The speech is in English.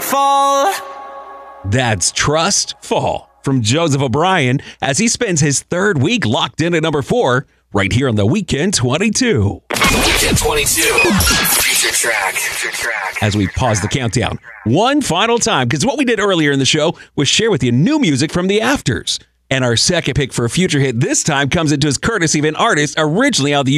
fall. That's Trust Fall from Joseph O'Brien as he spends his third week locked in at number 4 right here on the Weekend 22. Weekend 22. Future track. As we pause the countdown one final time, because what we did earlier in the show was share with you new music from the Afters. And our second pick for a future hit this time comes into us courtesy of an artist originally out of the